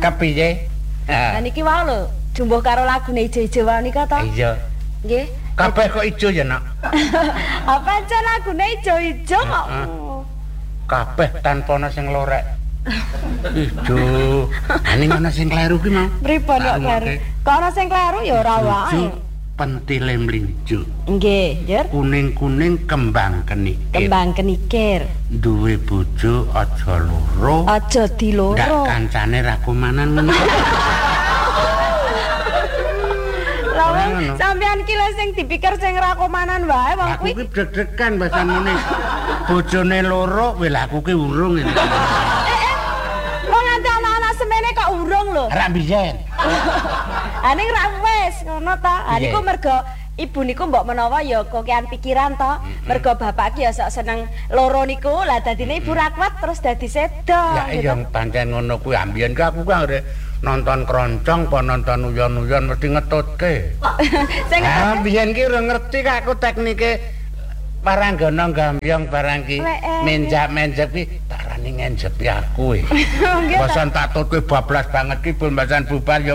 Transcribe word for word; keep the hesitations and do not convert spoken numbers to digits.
Kepiye? Lah niki wae lho, jumbuh karo lagune ijo-ijo wae nika to. Iya. Nggih. Kabeh kok ijo ya, Nak? Apa aja lagune ijo-ijo kok. Kabeh tanpa ana sing lorek. Ijo. Ani ana sing kleru ki mau. Pripun kok kleru? Kok ana sing kleru ya ora wae. Pentile mlinjo. Nggih, Njur. Kuning-kuning kembang kenikir. Kembang kenikir. Duwe bojo aja loro. Aja diloro. Ndak kancane ra kumanan ngono. Lah sampean ki lho sing dipikir sing ra komanan wae wong kuwi. Aku ki deg-degan basanane. Bojone loro, wel aku ki urung ini. Eh eh. Wong nganti ana-ana semene kok urung lho. Ra biyen. Ha ning ra wis ngono ta. Ha niku mergo ibu niku mbok menawa ya kokean pikiran to. Mergo bapak ki ya sok seneng loro niku. Lah dadine ibu ra kuat terus dadi sedo. Ya iya pancen ngono kuwi ambiyen ki aku ku anggere nonton keroncong apa nonton uyon-uyon mesti ngetutke. Sing ah biyen ki ora ngerti kak aku teknike paranggana gambyong barang ki menjak-menjep ki tarani ngenjepi aku e. Bosan tak tutke bablas banget ki pun basan bubar ya